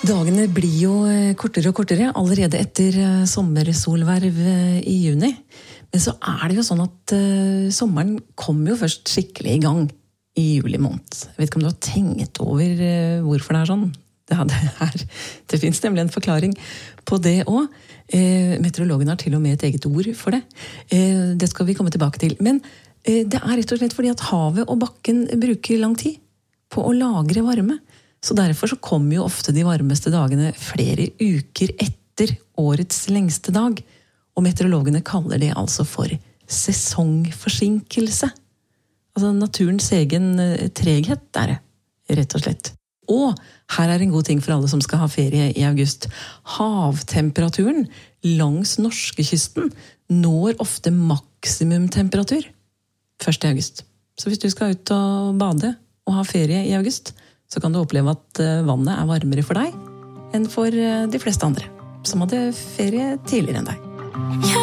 Dagene blir jo kortere og kortere, allerede etter sommersolverv i juni. Men så det jo sånn at sommeren kommer jo først skikkelig i gang i juli måned. Jeg vet ikke om du har tenkt over hvorfor det sånn. Det finnes nemlig en forklaring på det også. Meteorologen har til og med et eget ord for det. Det skal vi komme tilbake til. Men det rett og slett fordi at havet og bakken bruker lang tid på å lagre varme. Så derfor så kommer jo ofte de varmeste dagene flere uker etter årets lengste dag. Og meteorologene kaller det altså for sesongforsinkelse. Altså naturens egen treghet det, rett og slett. Og her en god ting for alle som skal ha ferie i august. Havtemperaturen langs norskekysten når ofte maksimumtemperatur 1. august. Så hvis du skal ut og bade og ha ferie i august, så kan du oppleve at vannet varmere for deg enn for de fleste andre, som hadde ferie tidligere enn deg.